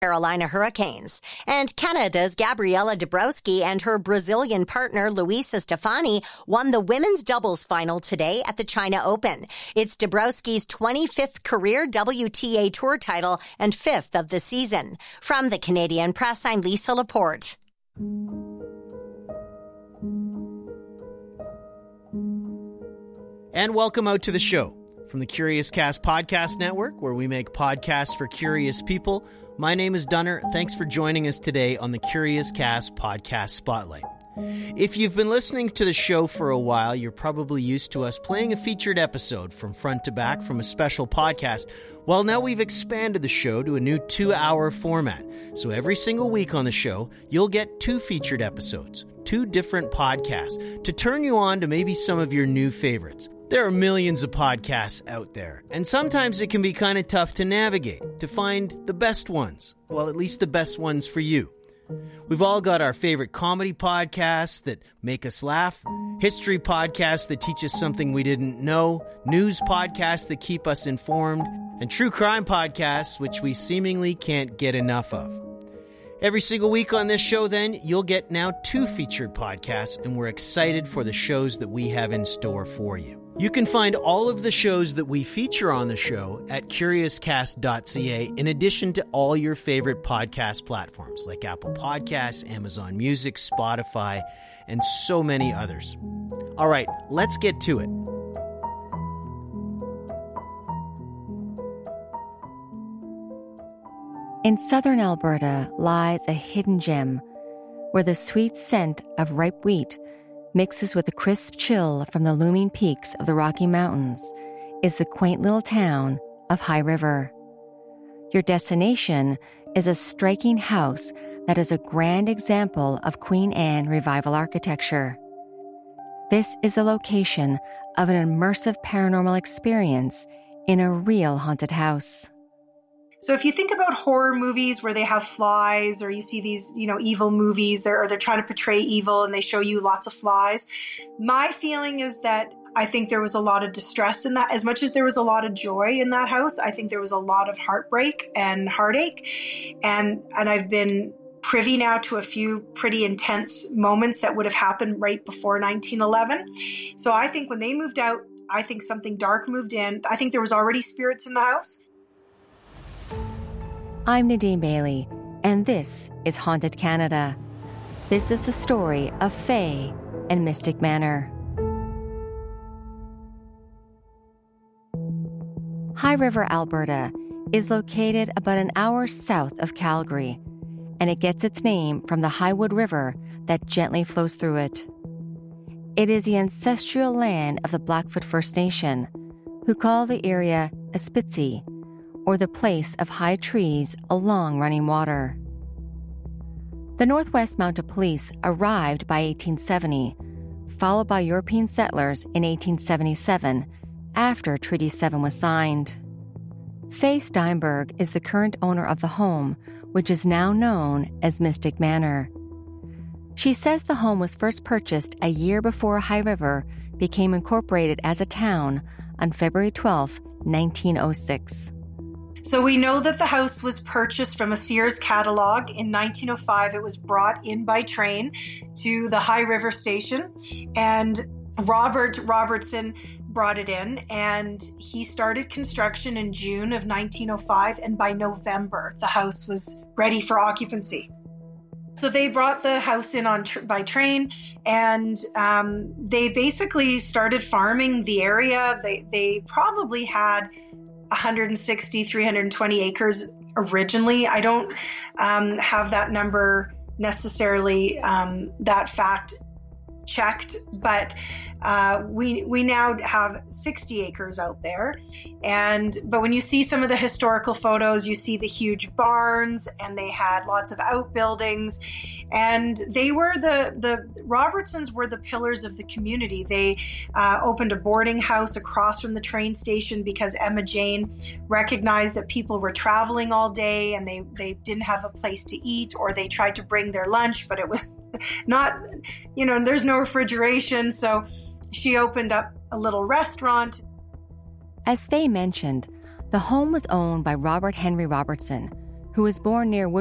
Carolina Hurricanes. And Canada's Gabriela Dabrowski and her Brazilian partner Luisa Stefani won the women's doubles final today at the China Open. It's Dabrowski's 25th career WTA Tour title and 5th of the season. From the Canadian Press, I'm Lisa Laporte. And welcome out to the show. From the Curious Cast Podcast Network, where we make podcasts for curious people, my name is Dunner. Thanks for joining us today on the Curious Cast Podcast Spotlight. If you've been listening to the show for a while, you're probably used to us playing a featured episode from front to back from a special podcast. Well, now we've expanded the show to a new 2-hour format. So every single week on the show, you'll get 2 featured episodes, 2 different podcasts, to turn you on to maybe some of your new favorites. There are millions of podcasts out there, and sometimes it can be kind of tough to navigate, to find the best ones. Well, at least the best ones for you. We've all got our favorite comedy podcasts that make us laugh, history podcasts that teach us something we didn't know, news podcasts that keep us informed, and true crime podcasts which we seemingly can't get enough of. Every single week on this show, then, you'll get now 2 featured podcasts, and we're excited for the shows that we have in store for you. You can find all of the shows that we feature on the show at curiouscast.ca, in addition to all your favorite podcast platforms like Apple Podcasts, Amazon Music, Spotify, and so many others. All right, let's get to it. In southern Alberta lies a hidden gem where the sweet scent of ripe wheat mixes with the crisp chill from the looming peaks of the Rocky Mountains is the quaint little town of High River. Your destination is a striking house that is a grand example of Queen Anne Revival architecture. This is a location of an immersive paranormal experience in a real haunted house. So if you think about horror movies where they have flies, or you see these, evil movies, they're trying to portray evil and they show you lots of flies. My feeling is that I think there was a lot of distress in that. As much as there was a lot of joy in that house, I think there was a lot of heartbreak and heartache. And I've been privy now to a few pretty intense moments that would have happened right before 1911. So I think when they moved out, I think something dark moved in. I think there was already spirits in the house. I'm Nadine Bailey, and this is Haunted Canada. This is the story of Fae and Mystic Manor. High River, Alberta, is located about an hour south of Calgary, and it gets its name from the Highwood River that gently flows through it. It is the ancestral land of the Blackfoot First Nation, who call the area Espitzi, or the place of high trees along running water. The Northwest Mounted Police arrived by 1870, followed by European settlers in 1877 after Treaty 7 was signed. Faye Steinberg is the current owner of the home, which is now known as Mystic Manor. She says the home was first purchased a year before High River became incorporated as a town on February 12, 1906. So we know that the house was purchased from a Sears catalog. In 1905, it was brought in by train to the High River station, and Robert Robertson brought it in, and he started construction in June of 1905, and by November, the house was ready for occupancy. So they brought the house in by train, and they basically started farming the area. They probably had 160, 320 acres originally. I don't have that number necessarily, that fact checked, but we now have 60 acres out there. But when you see some of the historical photos, you see the huge barns, and they had lots of outbuildings, and they were the Robertsons were the pillars of the community. They opened a boarding house across from the train station because Emma Jane recognized that people were traveling all day and they didn't have a place to eat, or they tried to bring their lunch, but it was not, there's no refrigeration. So she opened up a little restaurant. As Faye mentioned, the home was owned by Robert Henry Robertson, who was born near